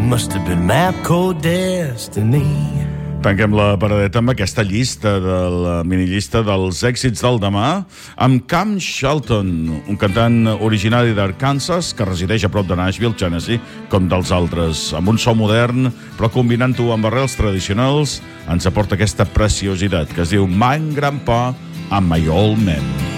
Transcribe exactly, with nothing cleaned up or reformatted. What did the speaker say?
must have been map code destiny. Tanquem la paradeta amb aquesta llista de la minillista dels èxits del demà amb Cam Shelton, un cantant originari d'Arkansas que resideix a prop de Nashville, Tennessee, com dels altres, amb un so modern, però combinant-ho amb arrels tradicionals, ens aporta aquesta preciositat que es diu My Grandpa and My Old Man.